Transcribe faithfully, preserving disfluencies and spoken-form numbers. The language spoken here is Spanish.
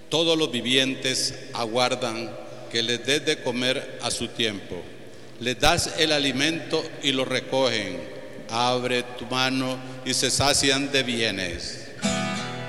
Todos los vivientes aguardan que les des de comer a su tiempo. Les das el alimento y lo recogen. Abre tu mano y se sacian de bienes.